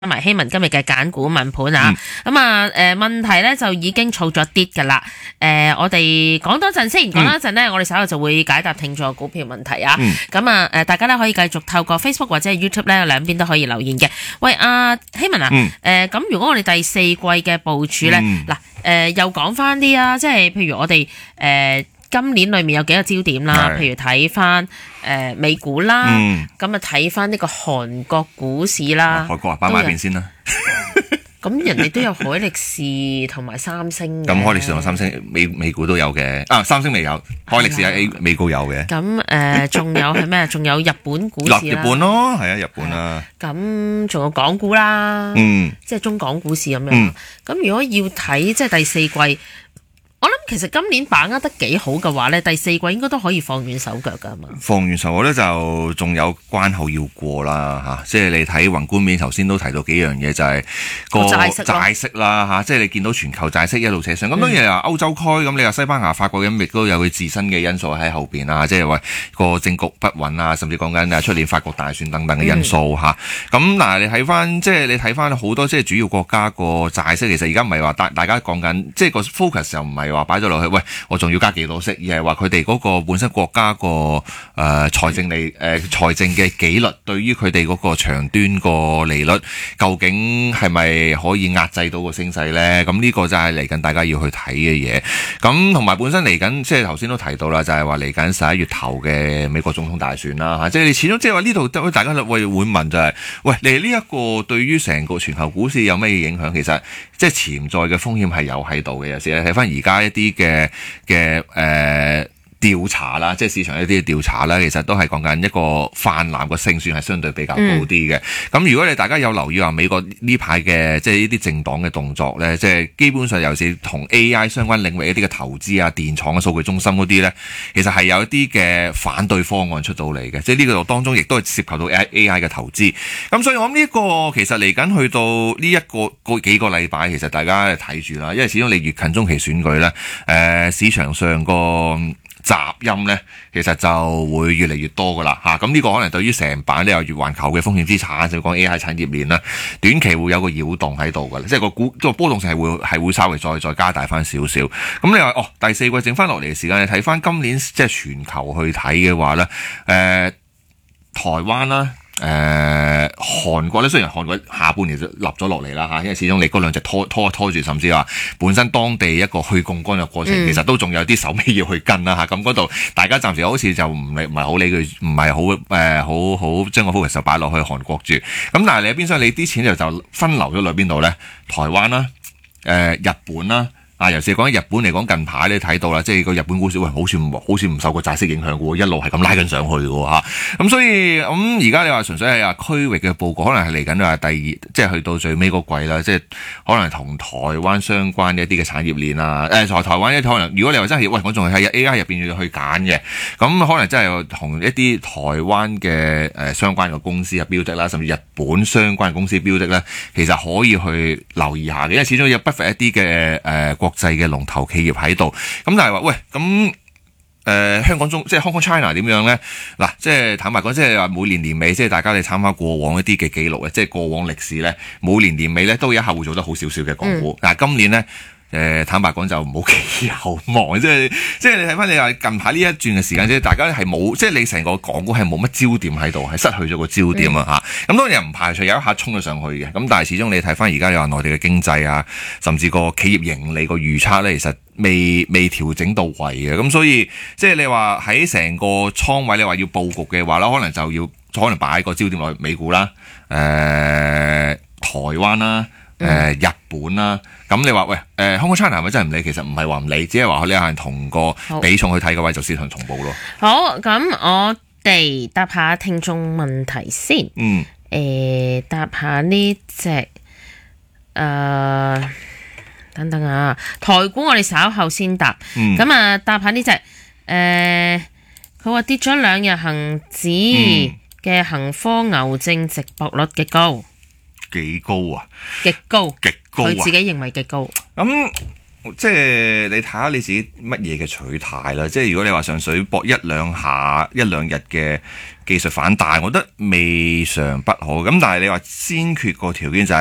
埋希文今日嘅揀股問盤啊，問題咧就已經儲咗啲噶啦，我哋講多陣先，講多陣呢，我哋稍後就會解答聽眾股票問題啊，大家咧可以繼續透過 Facebook 或者係 YouTube 咧兩邊都可以留言嘅。喂，希文啊，咁如果我哋第四季嘅部署咧，又講翻啲啊，即係譬如我哋今年裏面有幾個焦點啦，譬如睇翻美股啦，咁啊睇翻呢個韓國股市啦， 韓國擺埋一邊先啦。 咁人哋都有海力士同埋三星嘅。 咁海力士同三星美股都有嘅，三星未有，海力士喺美股有嘅。 咁仲有係咩？仲有日本股市啦。 日本咯，係啊，日本啦。 咁仲有港股啦，即係中港股市咁樣。咁如果要睇即係第四季。我諗其實今年把握得幾好嘅話呢，第四季應該都可以放軟手腳噶嘛。 放軟手腳呢，就仲有關口要過啦，即係你睇宏觀面，頭先都提到幾樣嘢，就係個債息啦，即係你見到全球債息一路扯上，咁當然又歐洲區，咁你話西班牙、法國咁亦都有佢自身嘅因素喺後邊啊，即係話個政局不穩啊，甚至講緊出年法國大選等等嘅因素吓。咁嗱，你睇翻即係你睇翻好多即係主要國家個債息，其實而家唔係話大家講緊，即係個 focus 又唔係話擺咗落去，喂，我仲要加幾多息，而係話佢哋嗰個本身國家個財政嘅紀律，對於佢哋嗰個長端個利率，究竟係咪可以壓制到個升勢咧？咁呢個就係嚟緊大家要去睇嘅嘢。咁同埋本身嚟緊，即係頭先都提到啦，就係話嚟緊11月頭嘅美國總統大選啦，即係你始終即係話呢度，大家會問就係，喂，你呢一個對於成個全球股市有咩影響？其實即係潛在嘅風險係有喺度嘅。有時你睇翻而家一啲嘅調查啦，即係市場一啲嘅調查啦，其實都係講緊一個泛濫個勝算係相對比較高啲嘅。咁如果你大家有留意話美國呢排嘅即係呢啲政黨嘅動作咧，即係基本上尤其是同 AI 相關領域一啲嘅投資啊、電廠嘅數據中心嗰啲咧，其實係有一啲嘅反對方案出到嚟嘅。即係呢個當中亦都係涉及到 AI 嘅投資。咁所以我諗呢一個其實嚟緊去到呢一個幾個禮拜，其實大家睇住啦，因為始終你越近中期選舉咧，市場上個雜音咧，其實就會越嚟越多噶啦嚇，咁呢個可能對於成版都有越環球嘅風險資產，就講 AI 產業鏈啦，短期會有個擾動喺度噶啦，即係個波動性係會稍微再加大翻少少。咁你話第四季剩翻落嚟嘅時間，你睇翻今年即係全球去睇嘅話咧，台灣啦。韓國咧，雖然韓國下半年就立咗落嚟啦嚇，因為始終你嗰兩隻拖住，甚至話本身當地一個去槓桿嘅過程，其實都仲有啲手尾要去跟啦嚇。咁嗰度大家暫時好似就唔係好理佢，唔係好將個 focus 就擺落去韓國住。咁但係你喺邊廂，你啲錢就分流咗落邊度咧？台灣啦，日本啦。尤其是講緊日本嚟講，近排你睇到啦，即係個日本股市好似唔受個債息影響嘅喎，一路係咁拉緊上去嘅喎嚇。咁所以咁而家你話純粹係話區域嘅報告，可能係嚟緊話第二，即係去到最尾嗰季啦，即係可能同台灣相關嘅一啲嘅產業鏈啊，台灣可能如果你話真係，喂，我仲係喺 AI 入邊要去揀嘅，咁可能真係同一啲台灣嘅相關嘅公司嘅標的啦，甚至日本相關嘅公司標的咧，其實可以去留意下嘅，因為始終有不乏一啲嘅國際嘅龍頭企業喺度，咁但係話喂，咁香港即係 Hong Kong China 點樣咧？嗱，即係坦白講，即係話每年年尾，即係大家你參考過往一啲嘅記錄咧，即係過往歷史咧，每年年尾咧都有一下會做得好少少嘅港股。但係今年咧。坦白講就冇寄厚望，即係你睇翻你話近排呢一轉嘅時間，即係大家係冇，即係你成個港股係冇乜焦點喺度，係失去咗個焦點啊嚇。咁當然又唔排除有一下衝咗上去嘅，咁但係始終你睇翻而家你話內地嘅經濟啊，甚至個企業盈利個預測咧，其實未調整到位嘅。咁所以即係你話喺成個倉位，你話要佈局嘅話啦，可能擺個焦點落去美股啦、台灣啦。日本啦，咁你話喂，Hong Kong China 係咪真係唔理？其實唔係話唔理，只係話你係同個比重去睇嘅位就市場同步咯。 好，咁我哋答下聽眾問題先。答下呢隻等等啊，台股我哋稍後先答。咁答下呢隻佢話跌咗2日恒指嘅恒科牛證值博率極高。 幾高啊？ 極高， 極高啊！ 佢自己認為極高。 咁即係你睇下你自己乜嘢嘅取態啦。即係如果你話上水搏一兩下、一兩日嘅技術反彈，我覺得未嘗不可。咁但係你話先決個條件就係